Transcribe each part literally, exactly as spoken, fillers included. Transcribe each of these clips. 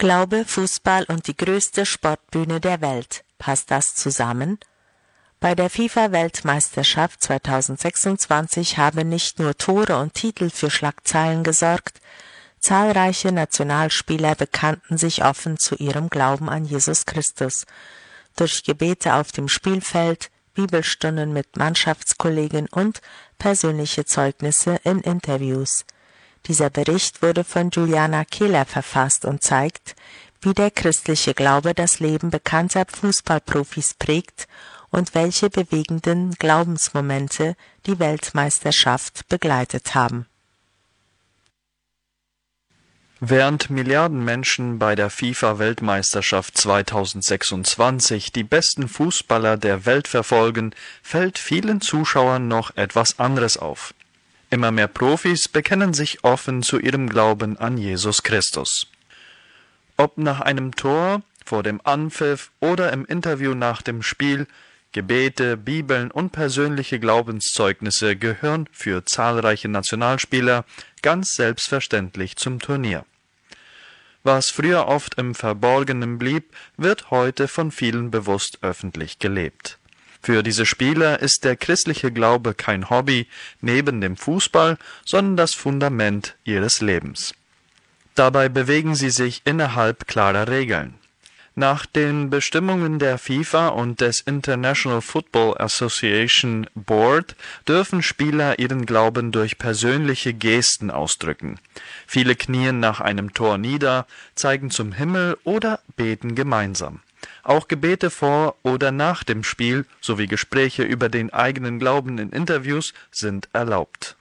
Glaube, Fußball und die größte Sportbühne der Welt. Passt das zusammen? Bei der FIFA-Weltmeisterschaft zweitausendsechsundzwanzig haben nicht nur Tore und Titel für Schlagzeilen gesorgt, zahlreiche Nationalspieler bekannten sich offen zu ihrem Glauben an Jesus Christus. Durch Gebete auf dem Spielfeld, Bibelstunden mit Mannschaftskollegen und persönliche Zeugnisse in Interviews. Dieser Bericht wurde von Juliana Kehler verfasst und zeigt, wie der christliche Glaube das Leben bekannter Fußballprofis prägt und welche bewegenden Glaubensmomente die Weltmeisterschaft begleitet haben. Während Milliarden Menschen bei der FIFA-Weltmeisterschaft zweitausendsechsundzwanzig die besten Fußballer der Welt verfolgen, fällt vielen Zuschauern noch etwas anderes auf. Immer mehr Profis bekennen sich offen zu ihrem Glauben an Jesus Christus. Ob nach einem Tor, vor dem Anpfiff oder im Interview nach dem Spiel, Gebete, Bibeln und persönliche Glaubenszeugnisse gehören für zahlreiche Nationalspieler ganz selbstverständlich zum Turnier. Was früher oft im Verborgenen blieb, wird heute von vielen bewusst öffentlich gelebt. Für diese Spieler ist der christliche Glaube kein Hobby neben dem Fußball, sondern das Fundament ihres Lebens. Dabei bewegen sie sich innerhalb klarer Regeln. Nach den Bestimmungen der FIFA und des International Football Association Board dürfen Spieler ihren Glauben durch persönliche Gesten ausdrücken. Viele knien nach einem Tor nieder, zeigen zum Himmel oder beten gemeinsam. Auch Gebete vor oder nach dem Spiel sowie Gespräche über den eigenen Glauben in Interviews sind erlaubt.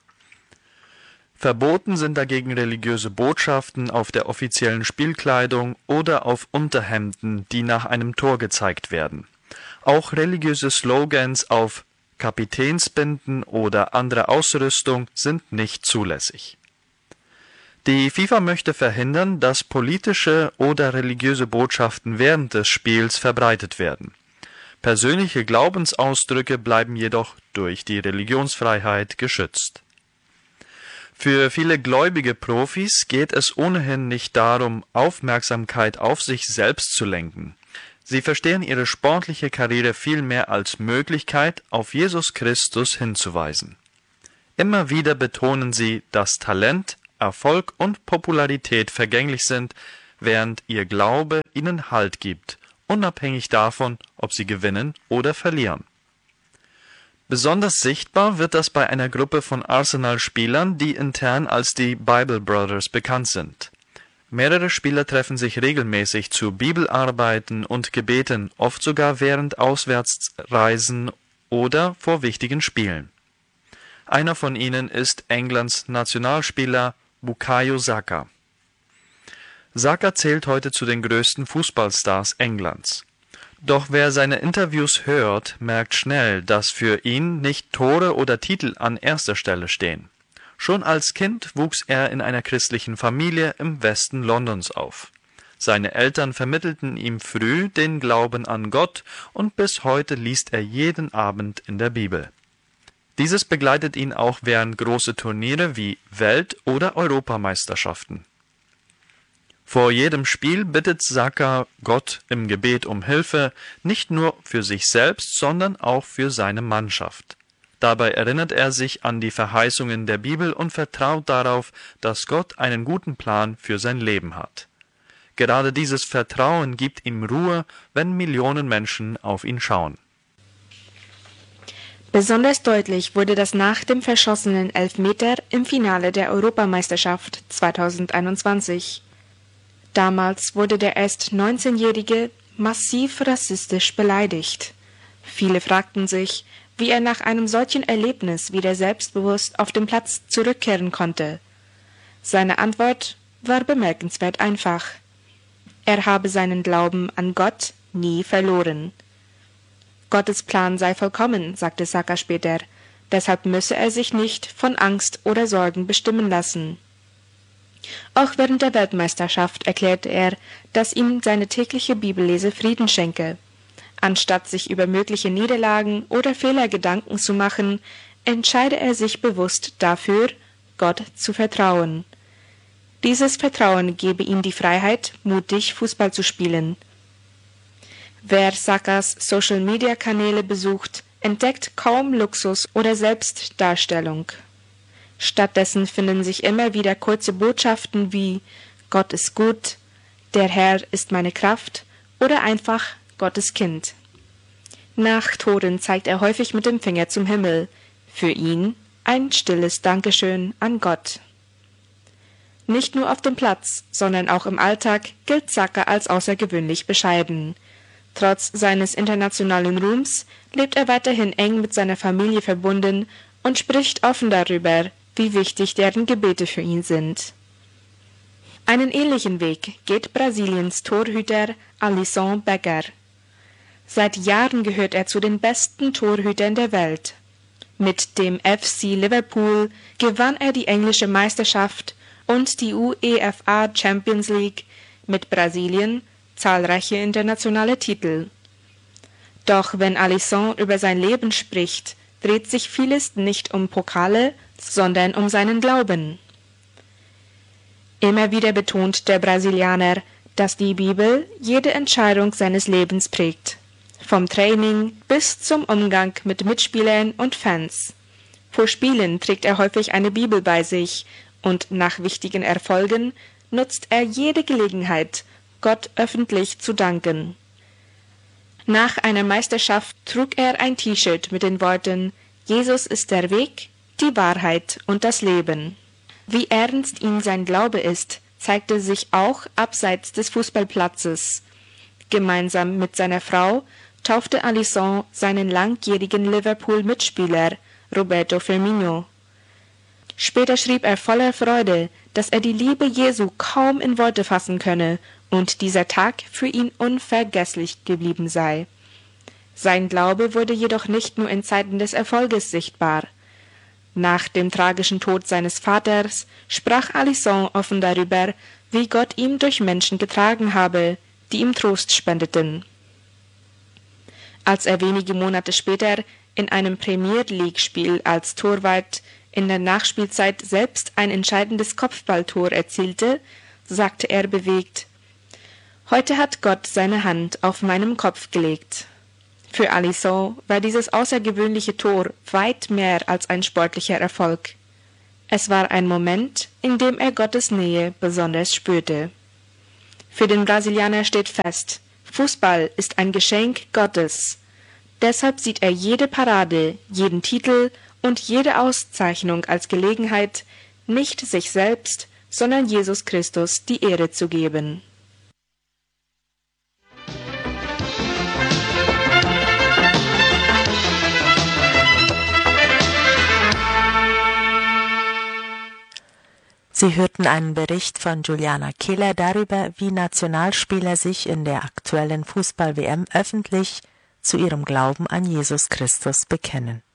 Verboten sind dagegen religiöse Botschaften auf der offiziellen Spielkleidung oder auf Unterhemden, die nach einem Tor gezeigt werden. Auch religiöse Slogans auf Kapitänsbinden oder andere Ausrüstung sind nicht zulässig. Die FIFA möchte verhindern, dass politische oder religiöse Botschaften während des Spiels verbreitet werden. Persönliche Glaubensausdrücke bleiben jedoch durch die Religionsfreiheit geschützt. Für viele gläubige Profis geht es ohnehin nicht darum, Aufmerksamkeit auf sich selbst zu lenken. Sie verstehen ihre sportliche Karriere vielmehr als Möglichkeit, auf Jesus Christus hinzuweisen. Immer wieder betonen sie, dass Talent, Erfolg und Popularität vergänglich sind, während ihr Glaube ihnen Halt gibt, unabhängig davon, ob sie gewinnen oder verlieren. Besonders sichtbar wird das bei einer Gruppe von Arsenal-Spielern, die intern als die Bible Brothers bekannt sind. Mehrere Spieler treffen sich regelmäßig zu Bibelarbeiten und Gebeten, oft sogar während Auswärtsreisen oder vor wichtigen Spielen. Einer von ihnen ist Englands Nationalspieler Bukayo Saka. Saka zählt heute zu den größten Fußballstars Englands. Doch wer seine Interviews hört, merkt schnell, dass für ihn nicht Tore oder Titel an erster Stelle stehen. Schon als Kind wuchs er in einer christlichen Familie im Westen Londons auf. Seine Eltern vermittelten ihm früh den Glauben an Gott und bis heute liest er jeden Abend in der Bibel. Dieses begleitet ihn auch während große Turniere wie Welt- oder Europameisterschaften. Vor jedem Spiel bittet Saka Gott im Gebet um Hilfe, nicht nur für sich selbst, sondern auch für seine Mannschaft. Dabei erinnert er sich an die Verheißungen der Bibel und vertraut darauf, dass Gott einen guten Plan für sein Leben hat. Gerade dieses Vertrauen gibt ihm Ruhe, wenn Millionen Menschen auf ihn schauen. Besonders deutlich wurde das nach dem verschossenen Elfmeter im Finale der Europameisterschaft zweitausendeinundzwanzig. Damals wurde der erst neunzehnjährige massiv rassistisch beleidigt. Viele fragten sich, wie er nach einem solchen Erlebnis wieder selbstbewusst auf den Platz zurückkehren konnte. Seine Antwort war bemerkenswert einfach. Er habe seinen Glauben an Gott nie verloren. Gottes Plan sei vollkommen, sagte Saka später, deshalb müsse er sich nicht von Angst oder Sorgen bestimmen lassen. Auch während der Weltmeisterschaft erklärte er, dass ihm seine tägliche Bibellese Frieden schenke. Anstatt sich über mögliche Niederlagen oder Fehler Gedanken zu machen, entscheide er sich bewusst dafür, Gott zu vertrauen. Dieses Vertrauen gebe ihm die Freiheit, mutig Fußball zu spielen. Wer Sakas Social-Media-Kanäle besucht, entdeckt kaum Luxus oder Selbstdarstellung. Stattdessen finden sich immer wieder kurze Botschaften wie Gott ist gut, der Herr ist meine Kraft oder einfach Gottes Kind. Nach Toren zeigt er häufig mit dem Finger zum Himmel. Für ihn ein stilles Dankeschön an Gott. Nicht nur auf dem Platz, sondern auch im Alltag gilt Saka als außergewöhnlich bescheiden. Trotz seines internationalen Ruhms lebt er weiterhin eng mit seiner Familie verbunden und spricht offen darüber, wie wichtig deren Gebete für ihn sind. Einen ähnlichen Weg geht Brasiliens Torhüter Alisson Becker. Seit Jahren gehört er zu den besten Torhütern der Welt. Mit dem F C Liverpool gewann er die englische Meisterschaft und die UEFA Champions League, mit Brasilien zahlreiche internationale Titel. Doch wenn Alisson über sein Leben spricht, dreht sich vieles nicht um Pokale, sondern um seinen Glauben. Immer wieder betont der Brasilianer, dass die Bibel jede Entscheidung seines Lebens prägt, vom Training bis zum Umgang mit Mitspielern und Fans. Vor Spielen trägt er häufig eine Bibel bei sich und nach wichtigen Erfolgen nutzt er jede Gelegenheit, Gott öffentlich zu danken. Nach einer Meisterschaft trug er ein T-Shirt mit den Worten Jesus ist der Weg, die Wahrheit und das Leben. Wie ernst ihm sein Glaube ist, zeigte sich auch abseits des Fußballplatzes. Gemeinsam mit seiner Frau taufte Alisson seinen langjährigen Liverpool-Mitspieler Roberto Firmino. Später schrieb er voller Freude, dass er die Liebe Jesu kaum in Worte fassen könne und dieser Tag für ihn unvergesslich geblieben sei. Sein Glaube wurde jedoch nicht nur in Zeiten des Erfolges sichtbar. Nach dem tragischen Tod seines Vaters sprach Alisson offen darüber, wie Gott ihm durch Menschen getragen habe, die ihm Trost spendeten. Als er wenige Monate später in einem Premier League-Spiel als Torwart in der Nachspielzeit selbst ein entscheidendes Kopfballtor erzielte, sagte er bewegt: Heute hat Gott seine Hand auf meinem Kopf gelegt. Für Alisson war dieses außergewöhnliche Tor weit mehr als ein sportlicher Erfolg. Es war ein Moment, in dem er Gottes Nähe besonders spürte. Für den Brasilianer steht fest: Fußball ist ein Geschenk Gottes. Deshalb sieht er jede Parade, jeden Titel und jede Auszeichnung als Gelegenheit, nicht sich selbst, sondern Jesus Christus die Ehre zu geben. Sie hörten einen Bericht von Juliana Kehler darüber, wie Nationalspieler sich in der aktuellen Fußball-W M öffentlich zu ihrem Glauben an Jesus Christus bekennen.